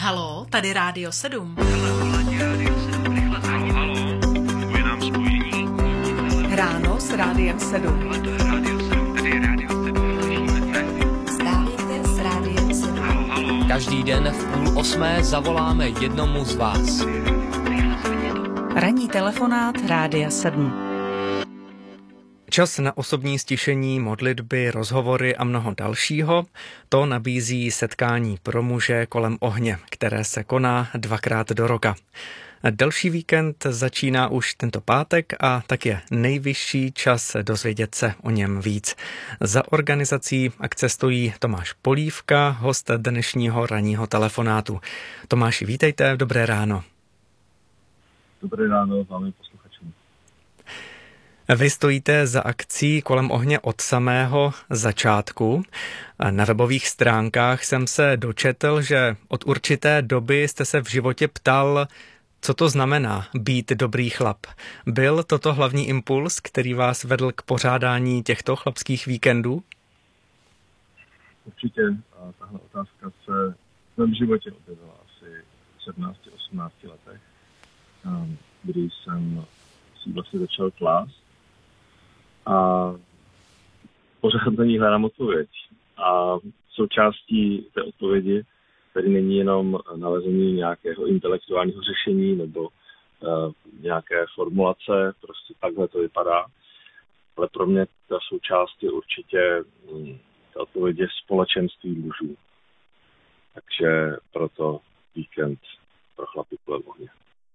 Haló, tady Rádio 7. Haló, je nám spojení. Ráno s Rádiem 7. Tady je Rádio 7. Vstávejte s Rádiem 7. Haló. Každý den v 7:30 zavoláme jednomu z vás. Ranní telefonát Rádia 7. Čas na osobní stišení, modlitby, rozhovory a mnoho dalšího, to nabízí setkání pro muže kolem ohně, které se koná 2krát do roka. Další víkend začíná už tento pátek a tak je nejvyšší čas dozvědět se o něm víc. Za organizací akce stojí Tomáš Polívka, host dnešního ranního telefonátu. Tomáši, vítejte, dobré ráno. Dobré ráno, vámi posluchačům. Vy stojíte za akcí kolem ohně od samého začátku. Na webových stránkách jsem se dočetl, že od určité doby jste se v životě ptal, co to znamená být dobrý chlap. Byl toto hlavní impuls, který vás vedl k pořádání těchto chlapských víkendů? Určitě tahle otázka se v mém životě objevila asi v 17-18 letech, kdy jsem si vlastně začal klást a pořád na ní hledám odpověď. A součástí té odpovědi tady není jenom nalezení nějakého intelektuálního řešení nebo nějaké formulace, prostě takhle to vypadá. Ale pro mě ta součást je určitě ta odpověď je společenství mužů. Takže proto víkend pro chlapy kolem ohně.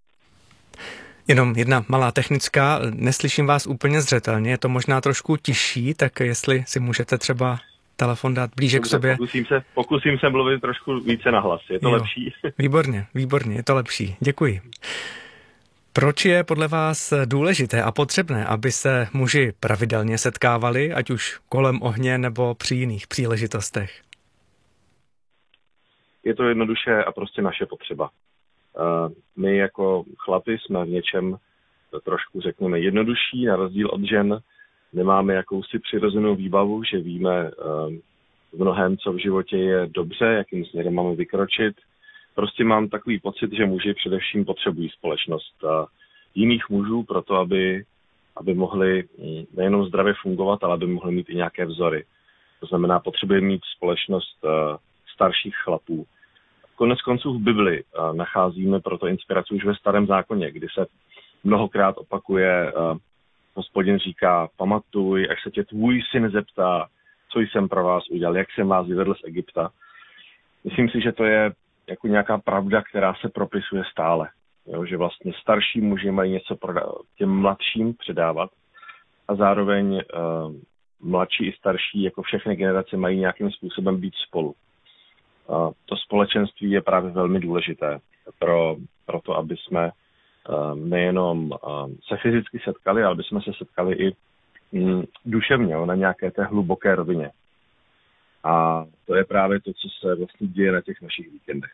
Jenom jedna malá technická, neslyším vás úplně zřetelně, je to možná trošku tižší, tak jestli si můžete třeba telefon dát blíže k sobě. Pokusím se mluvit trošku více nahlas, je to lepší? Výborně, je to lepší, děkuji. Proč je podle vás důležité a potřebné, aby se muži pravidelně setkávali, ať už kolem ohně nebo při jiných příležitostech? Je to jednoduše a prostě naše potřeba. My jako chlapi jsme v něčem trošku, řekněme, jednodušší, na rozdíl od žen. Nemáme jakousi přirozenou výbavu, že víme v mnohém, co v životě je dobře, jakým směrem máme vykročit. Prostě mám takový pocit, že muži především potřebují společnost jiných mužů pro to, aby mohli nejenom zdravě fungovat, ale aby mohli mít i nějaké vzory. To znamená, potřebujeme mít společnost starších chlapů. Konec konců v Bibli nacházíme proto inspiraci už ve Starém zákoně, kdy se mnohokrát opakuje, Hospodin říká, pamatuj, až se tě tvůj syn zeptá, co jsem pro vás udělal, jak jsem vás vyvedl z Egypta. Myslím si, že to je jako nějaká pravda, která se propisuje stále. Jo, že vlastně starší muži mají něco těm mladším předávat a zároveň mladší i starší, jako všechny generace, mají nějakým způsobem být spolu. To společenství je právě velmi důležité pro to, aby jsme nejenom se fyzicky setkali, ale aby jsme se setkali i duševně, na nějaké té hluboké rovině. A to je právě to, co se vlastně děje na těch našich víkendech.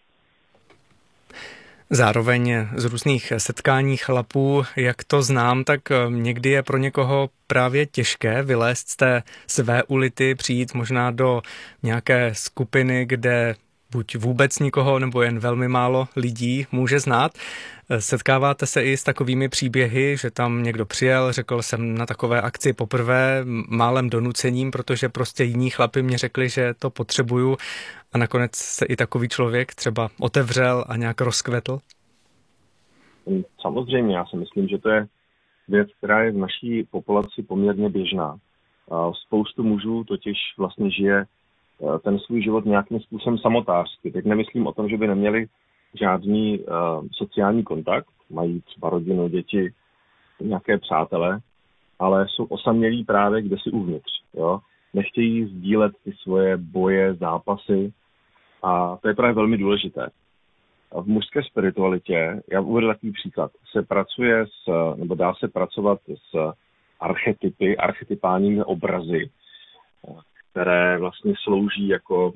Zároveň z různých setkání chlapů, jak to znám, tak někdy je pro někoho právě těžké vylézt z té své ulity, přijít možná do nějaké skupiny, kde buď vůbec nikoho nebo jen velmi málo lidí může znát. Setkáváte se i s takovými příběhy, že tam někdo přijel, řekl jsem na takové akci poprvé, málem donucením, protože prostě jiní chlapi mě řekli, že to potřebuju a nakonec se i takový člověk třeba otevřel a nějak rozkvetl? Samozřejmě, já si myslím, že to je věc, která je v naší populaci poměrně běžná. Spoustu mužů totiž vlastně žije ten svůj život nějakým způsobem samotářsky. Teď nemyslím o tom, že by neměli žádný sociální kontakt, mají třeba rodinu, děti, nějaké přátele, ale jsou osamělí právě kdesi uvnitř. Jo? Nechtějí sdílet ty svoje boje, zápasy a to je právě velmi důležité. A v mužské spiritualitě, já uvedu takový příklad, nebo dá se pracovat s archetypy, archetypálními obrazy, které vlastně slouží jako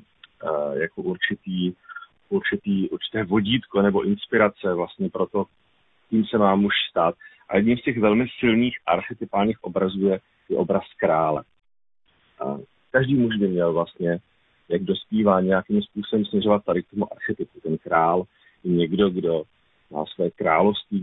určité vodítko nebo inspirace vlastně pro to, kým se má muž stát. A jedním z těch velmi silných archetypálních obrazů je obraz krále. Každý muž by měl vlastně jak dospívá nějakým způsobem směřovat tady k tomu archetypu. Ten král je někdo, kdo má své království,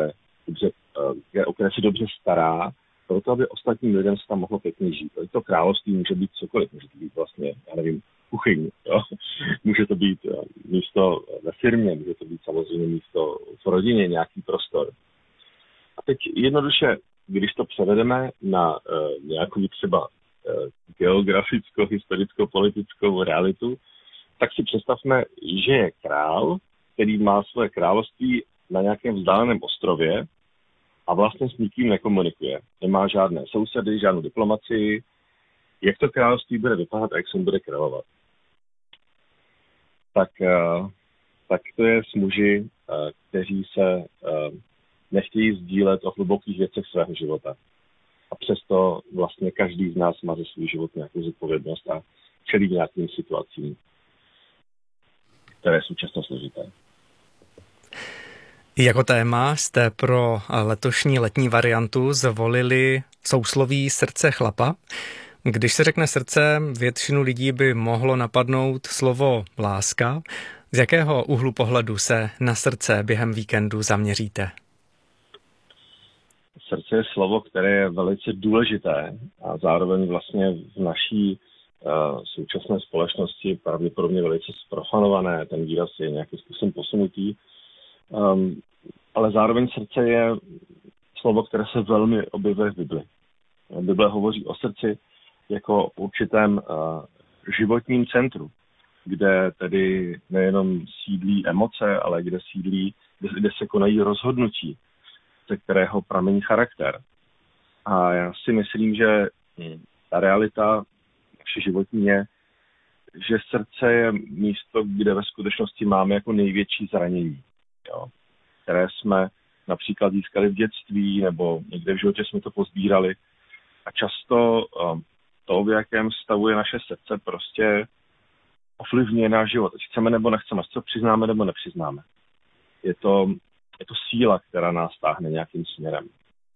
o které se dobře stará, proto, aby ostatním lidem se tam mohlo pěkně žít. To království může být cokoliv, může to být vlastně, já nevím, kuchyň, jo? Může to být místo ve firmě, může to být samozřejmě místo v rodině, nějaký prostor. A teď jednoduše, když to převedeme na nějakou třeba geograficko-historicko-politickou realitu, tak si představme, že je král, který má své království na nějakém vzdáleném ostrově a vlastně s nikým nekomunikuje. Nemá žádné sousedy, žádnou diplomacii. Jak to království bude vypadat a jak se mu bude královat? Tak to je s muži, kteří se nechtějí sdílet o hlubokých věcech svého života. A přesto vlastně každý z nás má ze svůj život nějakou zodpovědnost a čelí nějakým situacím, které jsou často složité. Jako téma jste pro letošní letní variantu zvolili sousloví srdce chlapa. Když se řekne srdce, většinu lidí by mohlo napadnout slovo láska. Z jakého úhlu pohledu se na srdce během víkendu zaměříte? Srdce je slovo, které je velice důležité a zároveň vlastně v naší současné společnosti pravděpodobně velice zprofanované. Ten výraz je nějakým způsobem posunutý. Ale zároveň srdce je slovo, které se velmi objevuje v Bibli. Bible hovoří o srdci jako určitém životním centru, kde tedy nejenom sídlí emoce, ale kde se konají rozhodnutí, ze kterého pramení charakter. A já si myslím, že ta realita naše životní je, že srdce je místo, kde ve skutečnosti máme jako největší zranění, jo, které jsme například získali v dětství nebo někde v životě jsme to pozbírali. A často to, v jakém stavu je naše srdce, prostě ovlivňuje náš život. Ať chceme nebo nechceme, ať to přiznáme nebo nepřiznáme. Je to síla, která nás táhne nějakým směrem.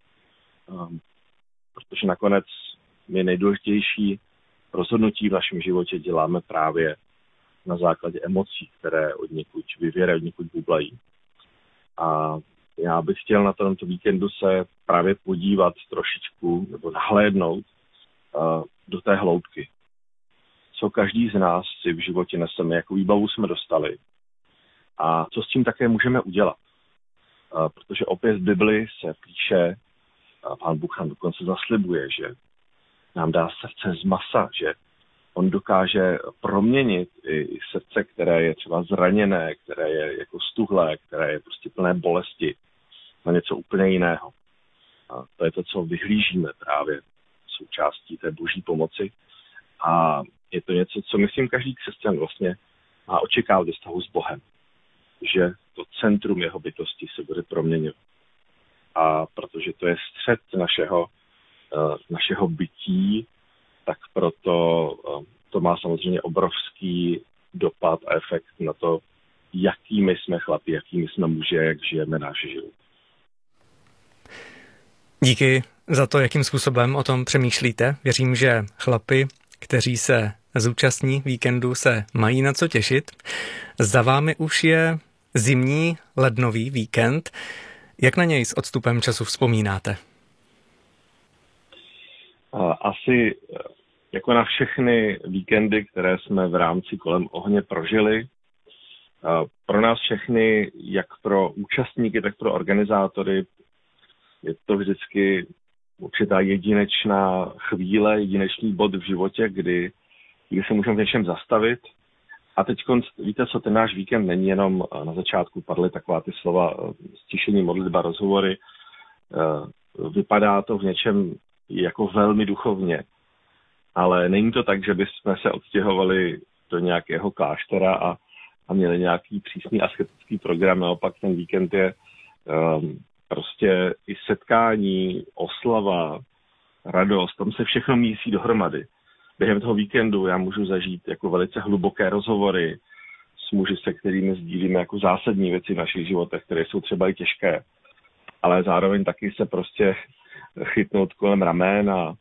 Protože nakonec my nejdůležitější rozhodnutí v našem životě děláme právě na základě emocí, které od někud vyvěrají, od někud bublají. A já bych chtěl na tomto víkendu se právě podívat trošičku nebo nahlédnout do té hloubky. Co každý z nás si v životě neseme, jakou výbavu jsme dostali a co s tím také můžeme udělat. Protože opět v Bibli se píše, Pán Bůh nám dokonce zaslibuje, že nám dá srdce z masa, že on dokáže proměnit i srdce, které je třeba zraněné, které je jako stuhlé, které je prostě plné bolesti, na něco úplně jiného. A to je to, co vyhlížíme právě součástí té boží pomoci. A je to něco, co myslím každý křesťan vlastně má očekávat ve vztahu s Bohem. Že to centrum jeho bytosti se bude proměňovat. A protože to je střed našeho bytí, tak proto to má samozřejmě obrovský dopad a efekt na to, jakými jsme chlapi, jakými jsme muži, jak žijeme náš život. Díky za to, jakým způsobem o tom přemýšlíte. Věřím, že chlapi, kteří se zúčastní víkendu, se mají na co těšit. Za vámi už je zimní lednový víkend. Jak na něj s odstupem času vzpomínáte? Asi jako na všechny víkendy, které jsme v rámci Kolem ohně prožili, pro nás všechny, jak pro účastníky, tak pro organizátory, je to vždycky určitá jedinečná chvíle, jedinečný bod v životě, kdy se můžeme v něčem zastavit. A teď víte, co ten náš víkend není jenom na začátku padly taková ty slova stišení, modlitba, rozhovory. Vypadá to v něčem jako velmi duchovně. Ale není to tak, že bychom se odstěhovali do nějakého kláštera a měli nějaký přísný asketický program. Naopak ten víkend je prostě i setkání, oslava, radost. Tam se všechno mísí dohromady. Během toho víkendu já můžu zažít jako velice hluboké rozhovory s muži, se kterými sdílíme jako zásadní věci v našich životech, které jsou třeba i těžké, ale zároveň taky se prostě chytnout kolem ramen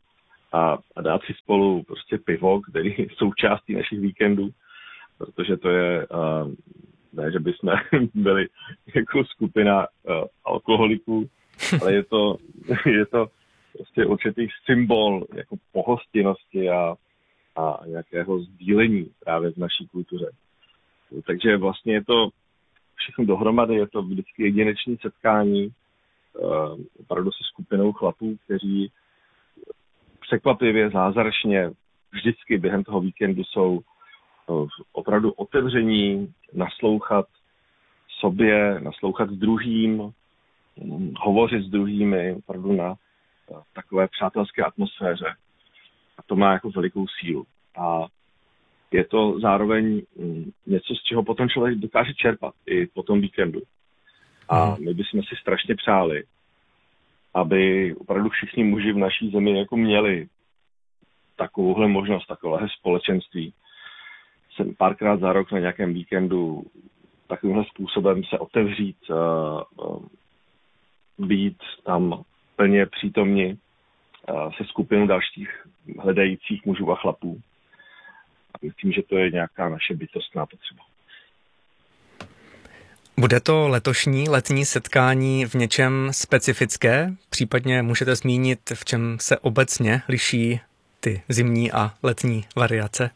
a dát si spolu prostě pivo, který je součástí našich víkendů, protože to je, ne, že bychom byli jako skupina alkoholiků, ale je to prostě určitý symbol jako pohostinnosti a nějakého sdílení právě v naší kultuře. Takže vlastně je to všechno dohromady, je to vždycky jedinečné setkání opravdu se skupinou chlapů, kteří překvapivě, zázračně vždycky během toho víkendu jsou opravdu otevření, naslouchat sobě, naslouchat s druhým, hovořit s druhými, opravdu na takové přátelské atmosféře. A to má jako velikou sílu. A je to zároveň něco, z čeho potom člověk dokáže čerpat i po tom víkendu. A my bychom si strašně přáli, aby opravdu všichni muži v naší zemi jako měli takovouhle možnost, takovéhle společenství. Jsem párkrát za rok na nějakém víkendu takovýmhle způsobem se otevřít, být tam plně přítomni se skupinou dalších hledajících mužů a chlapů. A myslím, že to je nějaká naše bytostná potřeba. Bude to letošní letní setkání v něčem specifické? Případně můžete zmínit, v čem se obecně liší ty zimní a letní variace?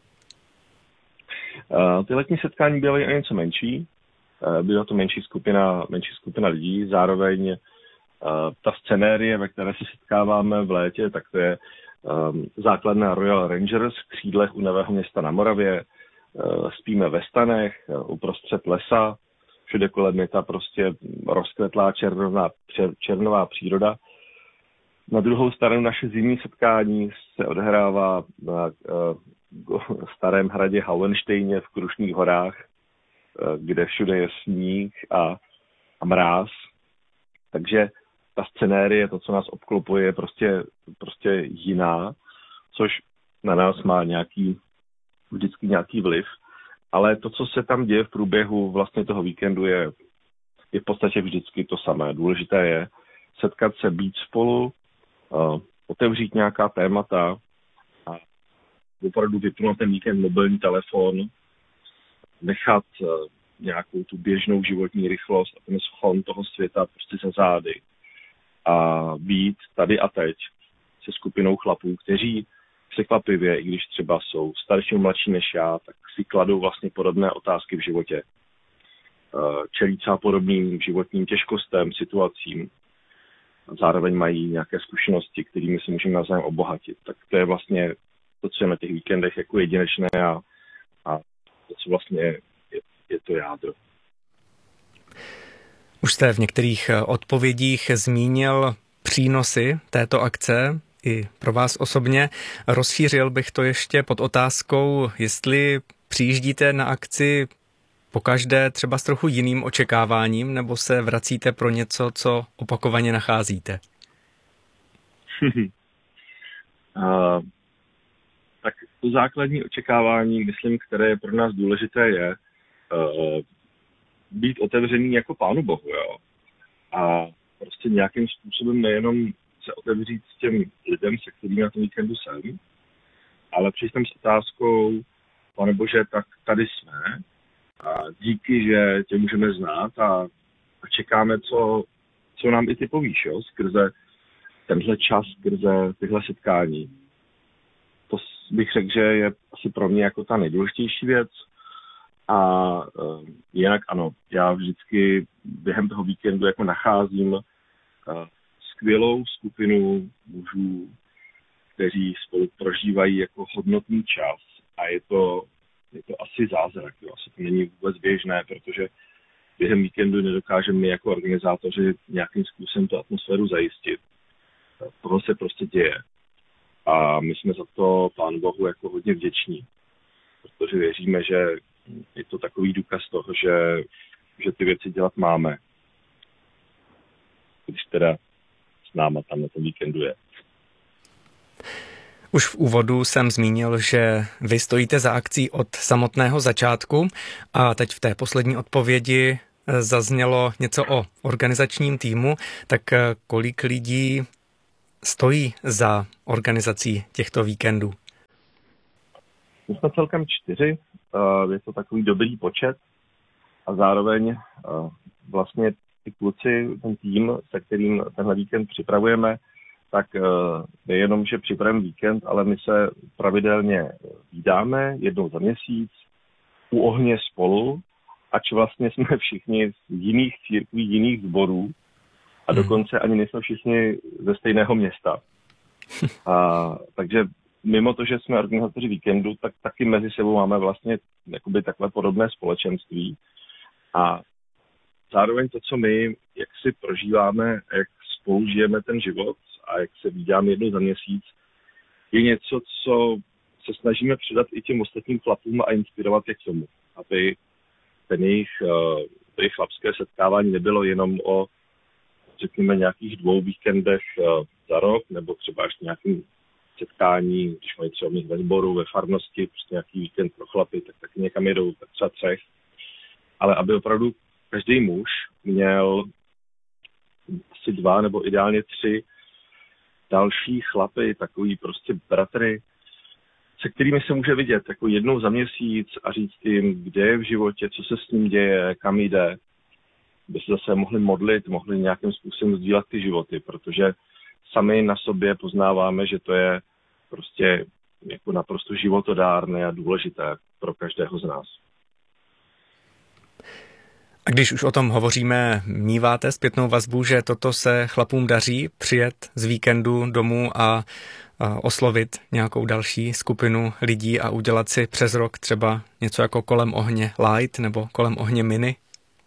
Ty letní setkání byly o něco menší. Byla to menší skupina lidí. Zároveň ta scenérie, ve které se setkáváme v létě, tak to je základna Royal Rangers v křídlech u Nového Města na Moravě. Spíme ve stanech, uprostřed lesa. Všude kolem je ta prostě rozkvetlá červnová příroda. Na druhou stranu naše zimní setkání se odehrává na starém hradě Hauensteině v Krušných horách, kde všude je sníh a mráz. Takže ta scenérie, to, co nás obklopuje, je prostě jiná, což na nás má vždycky nějaký vliv. Ale to, co se tam děje v průběhu vlastně toho víkendu, je v podstatě vždycky to samé. Důležité je setkat se, být spolu, otevřít nějaká témata a opravdu vypnout ten víkend mobilní telefon, nechat nějakou tu běžnou životní rychlost a ten schon toho světa prostě za zády a být tady a teď se skupinou chlapů, kteří překvapivě, i když třeba jsou starší a mladší než já, tak si kladou vlastně podobné otázky v životě. Čelí třeba podobným životním těžkostem, situacím. Zároveň mají nějaké zkušenosti, kterými se můžeme navzájem obohatit. Tak to je vlastně to, co je na těch víkendech jako jedinečné a to, co vlastně je to jádro. Už jste v některých odpovědích zmínil přínosy této akce i pro vás osobně. Rozšířil bych to ještě pod otázkou, jestli přijíždíte na akci pokaždé třeba s trochu jiným očekáváním, nebo se vracíte pro něco, co opakovaně nacházíte? Tak to základní očekávání, myslím, které je pro nás důležité, je být otevřený jako Pánu Bohu. Jo? A prostě nějakým způsobem nejenom se otevřít s těm lidem, se kterými na tom víkendu jsem, ale přijít tam s otázkou, Pane Bože, tak tady jsme a díky, že tě můžeme znát a čekáme, co nám i ty povíš, jo? Skrze tenhle čas, skrze tyhle setkání. To bych řekl, že je asi pro mě jako ta nejdůležitější věc. A jinak ano, já vždycky během toho víkendu jako nacházím skvělou skupinu mužů, kteří spolu prožívají jako hodnotný čas a je to asi zázrak, jo. Asi to není vůbec běžné, protože během víkendu nedokážeme my jako organizátoři nějakým způsobem tu atmosféru zajistit. Toho se prostě děje. A my jsme za to Pánu Bohu jako hodně vděční, protože věříme, že je to takový důkaz toho, že ty věci dělat máme. Když teda s náma tam na tom víkendu je. Už v úvodu jsem zmínil, že vy stojíte za akcí od samotného začátku a teď v té poslední odpovědi zaznělo něco o organizačním týmu, tak kolik lidí stojí za organizací těchto víkendů? My jsme celkem 4, je to takový dobrý počet a zároveň vlastně ty kluci, ten tým, se kterým tenhle víkend připravujeme, tak nejenom, že připravujeme víkend, ale my se pravidelně vídáme jednou za měsíc u ohně spolu, ač vlastně jsme všichni z jiných církví, jiných sborů a dokonce ani nejsme všichni ze stejného města. Takže mimo to, že jsme organizátoři víkendu, tak taky mezi sebou máme vlastně jakoby takhle podobné společenství. A zároveň to, co my, jak si prožíváme, jak spolu žijeme ten život a jak se vídáme jednou za měsíc, je něco, co se snažíme předat i těm ostatním chlapům a inspirovat je k tomu, aby to jejich chlapské setkávání nebylo jenom o, řekněme, nějakých 2 víkendech za rok, nebo třeba až nějakým setkání, když mají třeba ve sboru, ve farnosti, prostě nějaký víkend pro chlapy, tak taky někam jedou, tak třeba 3. Ale aby opravdu každý muž měl asi 2 nebo ideálně 3 další chlapy, takový prostě bratry, se kterými se může vidět jako jednou za měsíc a říct jim, kde je v životě, co se s ním děje, kam jde, aby se zase mohli modlit, mohli nějakým způsobem sdílet ty životy, protože sami na sobě poznáváme, že to je prostě jako naprosto životodárné a důležité pro každého z nás. A když už o tom hovoříme, míváte zpětnou vazbu, že toto se chlapům daří přijet z víkendu domů a oslovit nějakou další skupinu lidí a udělat si přes rok třeba něco jako Kolem ohně light nebo Kolem ohně mini?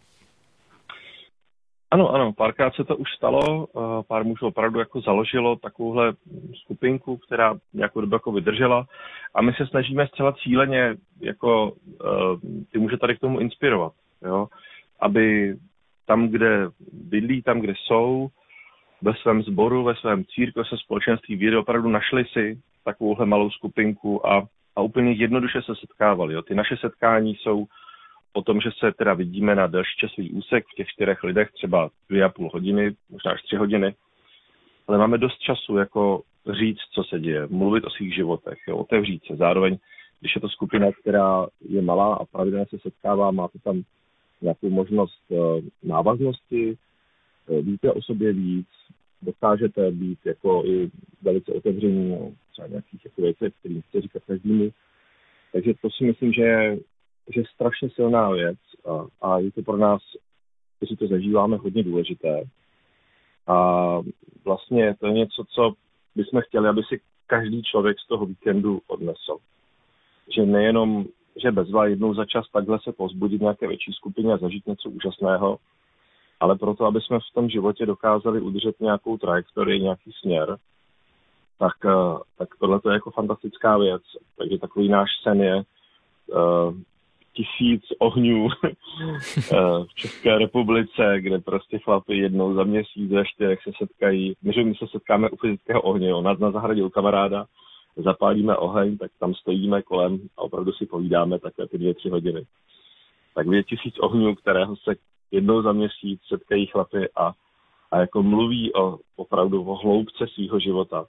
Ano, párkrát se to už stalo, pár mužů opravdu jako založilo takovouhle skupinku, která nějakou dobu jako vydržela a my se snažíme zcela cíleně jako ty muže tady k tomu inspirovat, jo? Aby tam, kde bydlí, tam, kde jsou, ve svém sboru, ve svém církvi, ve svém společenství víry opravdu našli si takovouhle malou skupinku a úplně jednoduše se setkávali. Jo? Ty naše setkání jsou o tom, že se teda vidíme na delší časový úsek v těch 4 lidech, třeba 2,5 hodiny, možná až 3 hodiny, ale máme dost času jako říct, co se děje, mluvit o svých životech, jo? Otevřít se. Zároveň, když je to skupina, která je malá a pravidelně se setkává, máte tam nějakou možnost návaznosti, víte o sobě víc, dokážete být jako i velice otevření, třeba nějakých jako věcí, kterým chce říkat každému. Takže to si myslím, že je strašně silná věc a je to pro nás, kteří to zažíváme, hodně důležité. A vlastně to je něco, co bychom chtěli, aby si každý člověk z toho víkendu odnesl. Že nejenom, že bezva jednou za čas takhle se povzbudit nějaké větší skupině a zažít něco úžasného, ale proto, aby jsme v tom životě dokázali udržet nějakou trajektorii, nějaký směr, tak tohle je jako fantastická věc. Takže takový náš sen je 1000 ohňů v České republice, kde prostě chlapi jednou za měsíc ještě, jak se setkají. My se setkáme u fyzického ohně, na zahradě u kamaráda, zapálíme oheň, tak tam stojíme kolem a opravdu si povídáme takové ty 2-3 hodiny. Tak 1000 ohňů, kterého se jednou za měsíc setkají chlapy a jako mluví opravdu o hloubce svého života.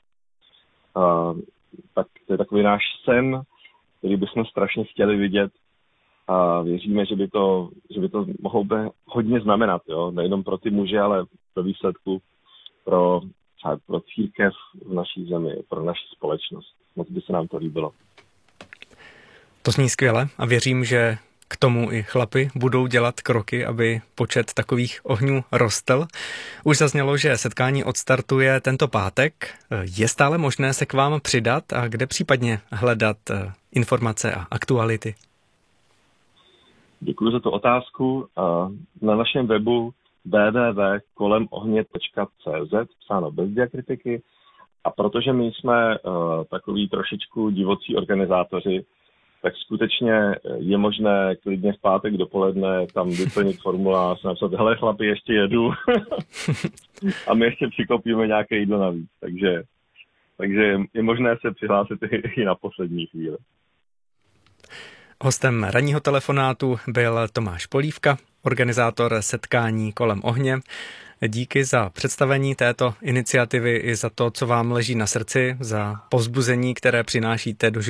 Tak to je takový náš sen, který bychom strašně chtěli vidět a věříme, že by to mohlo být hodně znamenat, jo? Nejenom pro ty muže, ale pro výsledku pro církev v naší zemi, pro naši společnost. Moc by se nám to líbilo. To zní skvěle a věřím, že k tomu i chlapi budou dělat kroky, aby počet takových ohňů rostl. Už zaznělo, že setkání odstartuje tento pátek. Je stále možné se k vám přidat a kde případně hledat informace a aktuality? Děkuji za tu otázku. Na našem webu www.kolemohně.cz psáno bez diakritiky a protože my jsme takový trošičku divocí organizátoři, tak skutečně je možné klidně v pátek dopoledne tam vyplnit formulář, napsat, hele chlapi, ještě jedu a my ještě přikopíme nějaké jídlo navíc. Takže je možné se přihlásit i na poslední chvíli. Hostem ranního telefonátu byl Tomáš Polívka, organizátor setkání Kolem ohně. díky za představení této iniciativy i za to, co vám leží na srdci, za povzbuzení, které přinášíte do